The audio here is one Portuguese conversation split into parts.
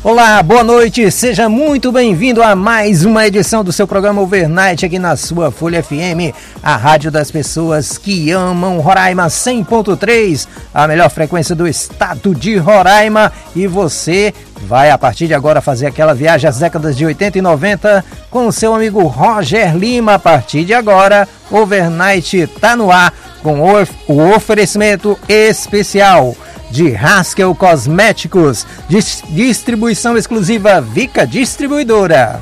Olá, boa noite, seja muito bem-vindo a mais uma edição do seu programa Overnight aqui na sua Folha FM, a rádio das pessoas que amam Roraima 100.3, a melhor frequência do estado de Roraima, e você vai a partir de agora fazer aquela viagem às décadas de 80 e 90 com o seu amigo Roger Lima. A partir de agora, Overnight tá no ar com o oferecimento especial de Haskell Cosméticos, distribuição exclusiva Vica Distribuidora.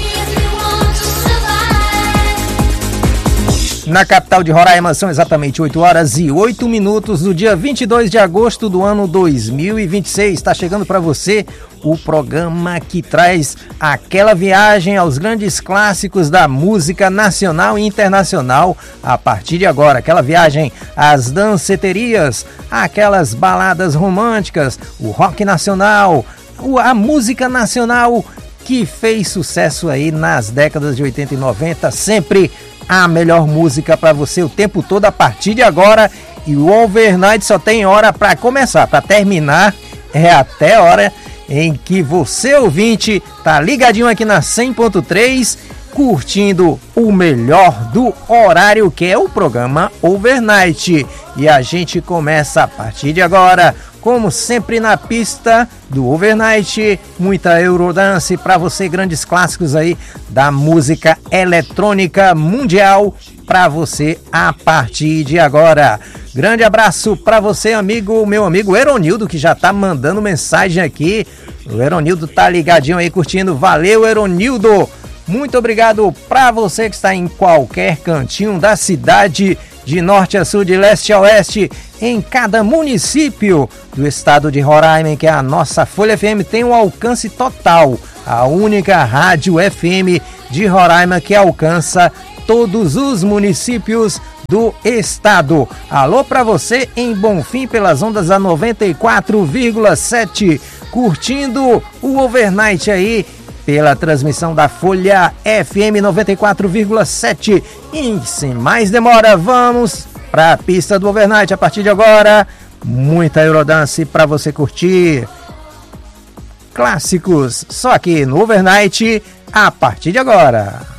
Na capital de Roraima são exatamente 8 horas e 8 minutos do dia 22 de agosto do ano 2026. Está chegando para você o programa que traz aquela viagem aos grandes clássicos da música nacional e internacional. A partir de agora, aquela viagem às danceterias, aquelas baladas românticas, o rock nacional, a música nacional que fez sucesso aí nas décadas de 80 e 90, sempre a melhor música para você o tempo todo a partir de agora. E o Overnight só tem hora para começar, para terminar é até a hora em que você, ouvinte, tá ligadinho aqui na 100.3, curtindo o melhor do horário, que é o programa Overnight. E a gente começa a partir de agora, como sempre, na pista do Overnight, muita Eurodance para você, grandes clássicos aí da música eletrônica mundial para você a partir de agora. Grande abraço para você, amigo, meu amigo Eronildo, que já tá mandando mensagem aqui. O Eronildo tá ligadinho aí, curtindo. Valeu, Eronildo! Muito obrigado para você que está em qualquer cantinho da cidade, de norte a sul, de leste a oeste, em cada município do estado de Roraima, que a nossa Folha FM tem um alcance total. A única rádio FM de Roraima que alcança todos os municípios do estado. Alô para você em Bonfim pelas ondas da 94,7, curtindo o Overnight aí pela transmissão da Folha FM 94,7. E sem mais demora, vamos para a pista do Overnight a partir de agora. Muita Eurodance para você curtir. Clássicos só aqui no Overnight a partir de agora.